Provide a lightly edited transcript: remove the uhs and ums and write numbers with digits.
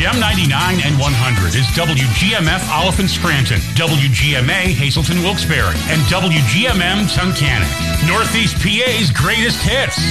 Gem 99 and 100 is WGMF Oliphant Scranton, WGMA Hazelton Wilkes-Barre, and WGMM Tunkhannock. Northeast PA's greatest hits.